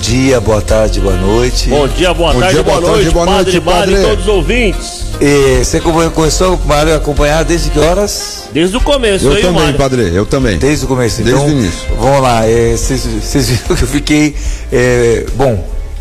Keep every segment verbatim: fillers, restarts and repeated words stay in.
dia, boa tarde, boa noite. Bom dia, boa Bom tarde, dia, boa, boa noite, tarde, boa Padre noite, Mário padre. e todos os ouvintes. E você come- começou, Mário, a acompanhar desde que horas? Desde o começo, Eu aí, também, Mário. padre, eu também. Desde o começo. Desde Então, o início. vamos lá, vocês viram que eu fiquei, é, bom,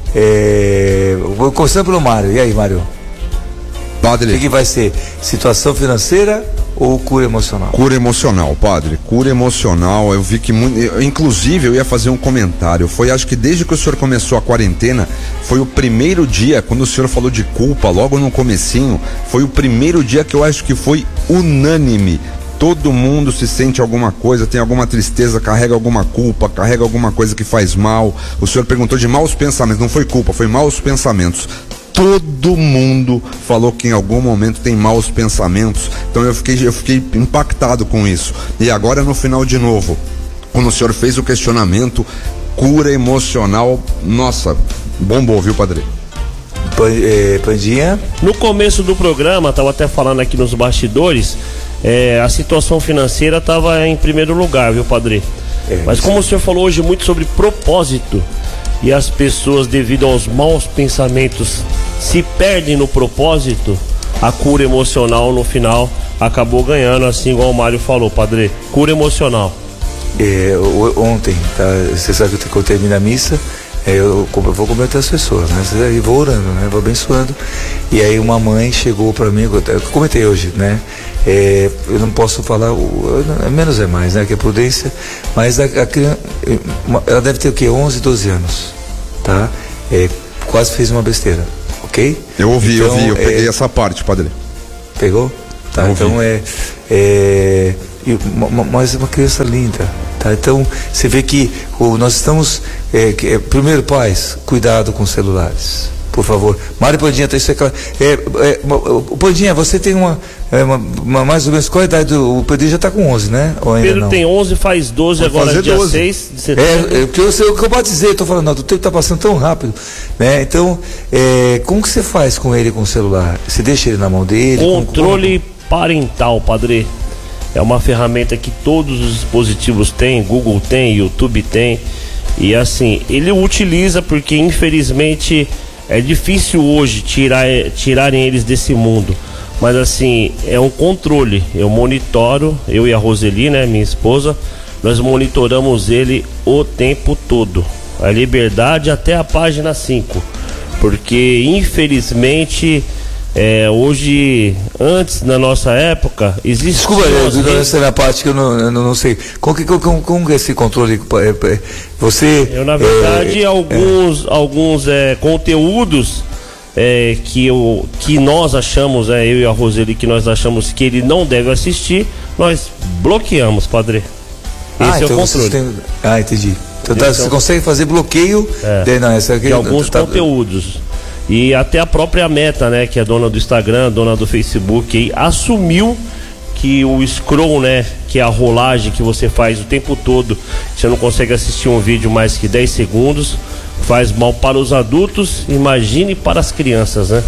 é, vou começando pelo Mário. E aí, Mário? O que, Padre, que vai ser? Situação financeira ou cura emocional? cura emocional, padre, cura emocional. Eu vi que, muito, eu, inclusive, eu ia fazer um comentário. Foi, acho que desde que o senhor começou a quarentena, foi o primeiro dia, quando o senhor falou de culpa, logo no comecinho, foi o primeiro dia que eu acho que foi unânime. Todo mundo se sente alguma coisa, tem alguma tristeza, carrega alguma culpa, carrega alguma coisa que faz mal. O senhor perguntou de maus pensamentos, não foi culpa, foi maus pensamentos. Todo mundo falou que em algum momento tem maus pensamentos. Então eu fiquei, eu fiquei impactado com isso. E agora no final de novo, quando o senhor fez o questionamento, cura emocional, nossa, bombou, viu, padre? Pan- é, Pandinha? No começo do programa, estava até falando aqui nos bastidores, é, a situação financeira estava em primeiro lugar, viu, Padre? É, Mas como o senhor falou hoje muito sobre propósito, e as pessoas, devido aos maus pensamentos, se perdem no propósito, a cura emocional no final acabou ganhando, assim igual o Mário falou, Padre. Cura emocional. É, o- ontem, tá, você sabe que eu termino a missa, é, eu, eu vou comentar as pessoas, né? E vou orando, né? Vou abençoando. E aí uma mãe chegou para mim, eu comentei hoje, né? É, eu não posso falar, o- menos é mais, né? Que é prudência, mas a, a criança, ela deve ter o quê? onze, doze anos, tá? É, quase fez uma besteira, ok? Eu ouvi, eu Então, vi, eu é, peguei essa parte, padre. Pegou? Tá, Eu então ouvi. é, é e uma- uma- mas é uma criança linda, tá? Então você vê que o, nós estamos, é, que, é, primeiro, pais, cuidado com celulares, por favor. Mário Pandinha, tá isso é claro. É, é, uma- o Pandinha, você tem uma, é, uma, uma- mais ou menos, qual a idade do, o Pedro já está com onze, né? Ou ainda Pedro não? tem onze, faz doze, Vai agora fazer dia doze. seis de setembro. É, é, porque eu sei o que eu posso dizer, eu tô falando, não, o tempo tá passando tão rápido, né? Então, é, como que você faz com ele com o celular? Você deixa ele na mão dele? Como- Controle parental, Padre. É uma ferramenta que todos os dispositivos têm, Google tem, YouTube tem. E assim, ele utiliza porque infelizmente é difícil hoje tirar, tirarem eles desse mundo. Mas assim, é um controle. Eu monitoro, eu e a Roseli, né, minha esposa, nós monitoramos ele o tempo todo. A liberdade até a página cinco. Porque infelizmente é, hoje, antes na nossa época, existe. Desculpa, eu- essa é a parte que eu não, eu não sei. Como que, como, como que é esse controle? é, é, Você. Eu, na verdade, é, alguns, alguns é, conteúdos é, que, eu, que nós achamos, é, eu e a Roseli, que nós achamos que ele não deve assistir, nós bloqueamos, Padre. Esse ah, é então o controle. vocês têm- Ah, entendi. Então, tá, Então- você consegue fazer bloqueio É, de, não, essa aqui, de alguns tá- conteúdos. E até a própria Meta, né, que é dona do Instagram, dona do Facebook, aí, assumiu que o scroll, né, que é a rolagem que você faz o tempo todo, você não consegue assistir um vídeo mais que dez segundos, faz mal para os adultos, imagine para as crianças, né?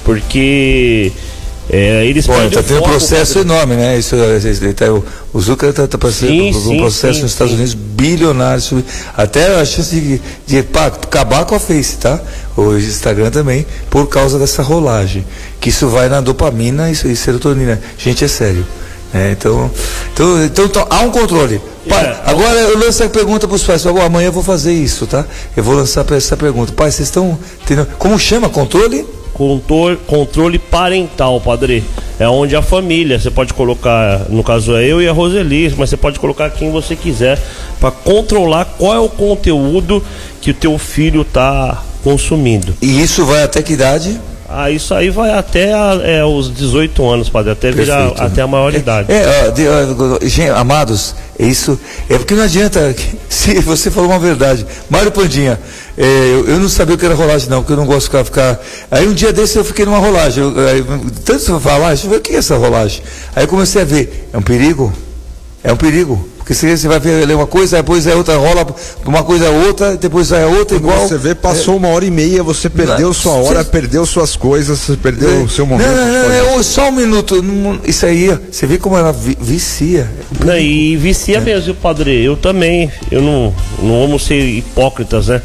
Porque é, eles Pô, perdem tá o tendo um foco, processo Padre. enorme, né? Isso, ele tá, o, o Zucker está tá passando Sim, por um sim, processo sim, nos Estados sim. Unidos bilionário, sobre- até a chance de, de pá, acabar com a Face, tá? O Instagram também, por causa dessa rolagem. Que isso vai na dopamina e, e serotonina. Gente, é sério. né? Então, então, então, então, há um controle. Pai, É. agora eu lanço a pergunta para os pais. Falo, amanhã eu vou fazer isso, tá? Eu vou lançar pra essa pergunta. Pai, vocês estão entendendo? Como chama? Controle? Controle, controle parental, Padre. É onde a família, você pode colocar, no caso é eu e a Roseli, mas você pode colocar quem você quiser para controlar qual é o conteúdo que o teu filho tá consumindo. E isso vai até que idade? Ah, isso aí vai até a, é, os dezoito anos, Padre, até virar Perfeito. até a maioridade. É, ó, de, ó, gente, amados, é isso. É porque não adianta. Se você falou uma verdade, Mário Pandinha, é, eu, eu não sabia o que era rolagem, não, porque eu não gosto de ficar. ficar... Aí um dia desse eu fiquei numa rolagem. Eu, aí, tanto você falar, deixa eu ver o que é essa rolagem. Aí eu comecei a ver, é um perigo? É um perigo. Porque se você vai ver ler uma coisa, depois é outra, rola uma coisa é outra, depois é outra Quando igual. você vê, passou uma hora e meia, você perdeu Não, sua hora, você- perdeu suas coisas, você perdeu o seu momento. Não, de não, fazer. não, não, só um minuto. não- Isso aí, ó, você vê como ela vi- vicia. Não, e vicia mesmo, viu, Padre. Eu também, eu não, não vamos ser hipócritas, né?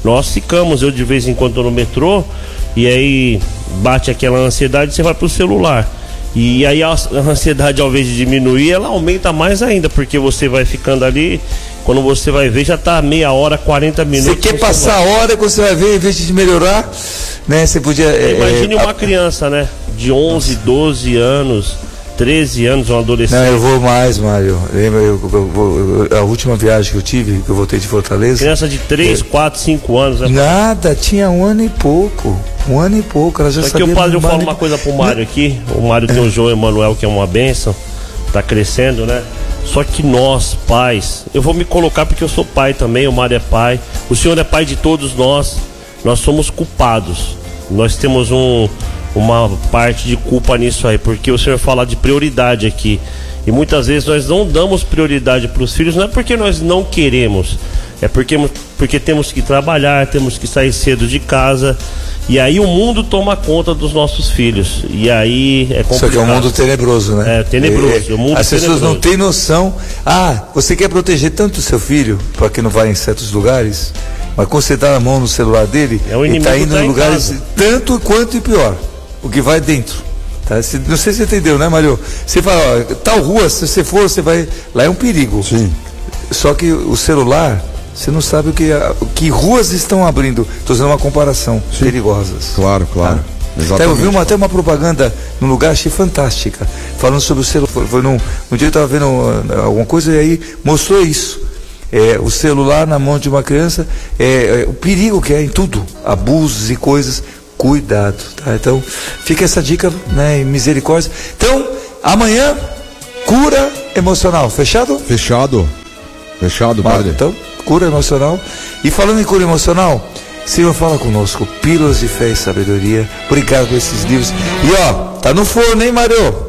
Nós ficamos, eu de vez em quando tô no metrô, e aí bate aquela ansiedade, você vai pro celular. E aí a ansiedade, ao invés de diminuir, ela aumenta mais ainda, porque você vai ficando ali, quando você vai ver, já tá meia hora, quarenta minutos. Você quer passar a hora, quando você vai ver, em vez de melhorar, né, você podia... Imagine é, uma a... criança, né, de onze, doze anos, treze anos, um adolescente. Não, eu vou mais, Mário. Lembra, eu, eu, eu, eu, a última viagem que eu tive, que eu voltei de Fortaleza... Criança de três, quatro, cinco anos. Né? Nada, tinha um ano e pouco. Um ano e pouco, ela já Só sabia... que o padre, eu falo uma coisa pro Mário aqui. O Mário tem o João Emanuel, que é uma bênção. Tá crescendo, né? Só que nós, pais... Eu vou me colocar porque eu sou pai também, o Mário é pai. O senhor é pai de todos nós. Nós somos culpados. Nós temos um... uma parte de culpa nisso aí, porque o senhor fala de prioridade aqui, e muitas vezes nós não damos prioridade para os filhos, não é porque nós não queremos, é porque, porque temos que trabalhar, temos que sair cedo de casa, e aí o mundo toma conta dos nossos filhos, e aí é complicado. Só que é um mundo tenebroso, né? É, tenebroso. É, o mundo as pessoas tenebroso. não têm noção. Ah, você quer proteger tanto o seu filho, para que não vá em certos lugares, mas quando você dá a mão no celular dele, é o ele está indo tá em lugares casa. Tanto quanto e pior. O que vai dentro, tá? Se, não sei se você entendeu, né, Mário? Você fala, ó, tal rua, se você for, você vai, lá é um perigo. Sim. Só que o celular, você não sabe o que, o que ruas estão abrindo. Estou fazendo uma comparação. Sim. Perigosas. Claro, claro. Tá? Exatamente. Até eu vi uma, até uma propaganda num lugar, achei fantástica, falando sobre o celular. Foi, foi num, um dia eu estava vendo uh, alguma coisa e aí mostrou isso. É, o celular na mão de uma criança, é, é, o perigo que é em tudo, abusos e coisas. Cuidado, tá? Então, fica essa dica, né? E misericórdia. Então, amanhã, cura emocional. Fechado? Fechado. Fechado, padre. Então, cura emocional. E falando em cura emocional, Senhor, fala conosco. Pílulas de fé e sabedoria. Obrigado por esses livros. E ó, tá no forno, hein, Mário?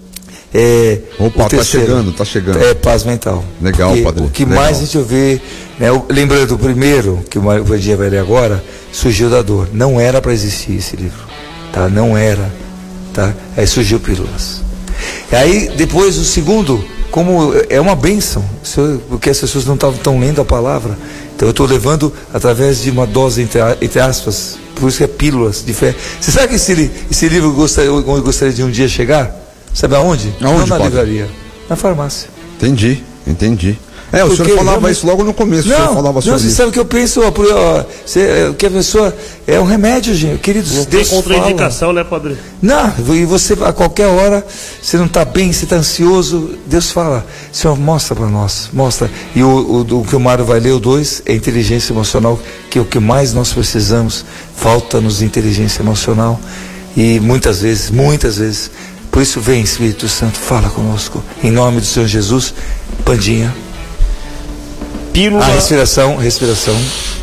É, Opa, tá chegando, tá chegando. É paz mental. Legal, Porque, padre. O que Legal. mais a gente ouve, né, o, lembrando do primeiro, que o Vandinha vai ler agora, surgiu da dor. Não era para existir esse livro, tá? Não era, tá? Aí surgiu Pílulas. E aí, depois, o segundo, como é uma bênção, porque as pessoas não estavam tão lendo a palavra, então eu estou levando através de uma dose, entre, entre aspas, por isso que é Pílulas de Fé. Você sabe que esse, esse livro eu gostaria, eu gostaria de um dia chegar? Sabe aonde? Aonde, não na padre? Livraria, na farmácia. Entendi, entendi. É, o Porque senhor falava realmente... isso logo no começo, não, o senhor falava não, sobre você isso. sabe o que eu penso, ó, ó, você, que a pessoa é um remédio, gente, queridos, não Deus tem contraindicação, fala. Né, padre? Não, e você a qualquer hora, você não está bem, você está ansioso, Deus fala, Senhor, mostra para nós, mostra. E o, o, o que o Mário vai ler, o dois, é inteligência emocional, que é o que mais nós precisamos, falta-nos inteligência emocional, e muitas vezes, muitas vezes, por isso vem, Espírito Santo, fala conosco, em nome do Senhor Jesus. Pandinha. Pílula... A respiração, respiração.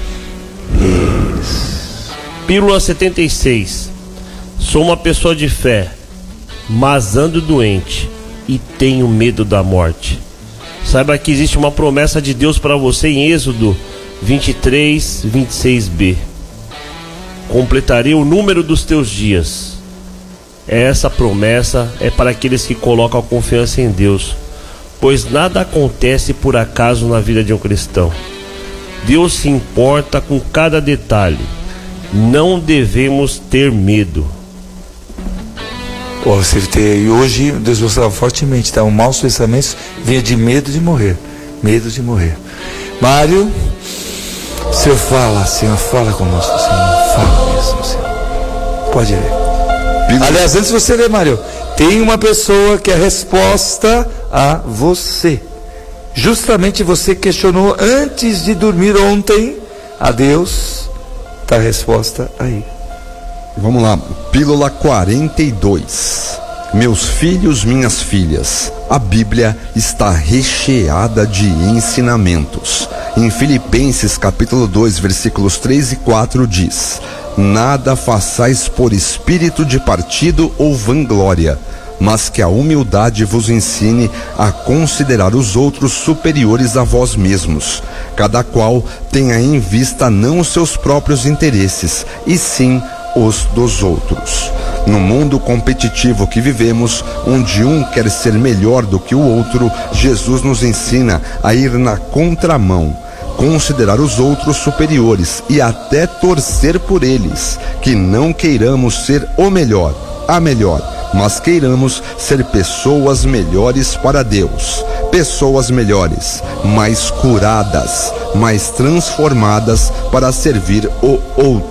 Isso. Pílula setenta e seis. Sou uma pessoa de fé, mas ando doente e tenho medo da morte. Saiba que existe uma promessa de Deus para você em Êxodo vinte e três, vinte e seis b. Completarei o número dos teus dias. Essa promessa é para aqueles que colocam a confiança em Deus, pois nada acontece por acaso na vida de um cristão. Deus se importa com cada detalhe. Não devemos ter medo. Oh, você tem, e hoje Deus mostrava fortemente, tá? Um maus pensamentos vinha de medo de morrer. Medo de morrer. Mário, Senhor fala, Senhor, fala conosco, Senhor. Fala mesmo, Senhor. Pode ler. Aliás, antes de você ler, Mário, tem uma pessoa que é a resposta a você. Justamente você questionou antes de dormir ontem a Deus, está a resposta aí. Vamos lá, Pílula quarenta e dois. Meus filhos, minhas filhas, a Bíblia está recheada de ensinamentos. Em Filipenses capítulo dois, versículos três e quatro diz: nada façais por espírito de partido ou vanglória, mas que a humildade vos ensine a considerar os outros superiores a vós mesmos. Cada qual tenha em vista não os seus próprios interesses, e sim os dos outros. No mundo competitivo que vivemos, onde um quer ser melhor do que o outro, Jesus nos ensina a ir na contramão. considerar os outros superiores e até torcer por eles, que não queiramos ser o melhor, a melhor, mas queiramos ser pessoas melhores para Deus, pessoas melhores, mais curadas, mais transformadas para servir o outro.